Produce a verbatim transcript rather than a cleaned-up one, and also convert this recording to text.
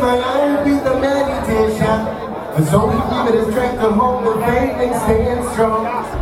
my life be the meditation. So we give it a strength to hold the faith and staying strong.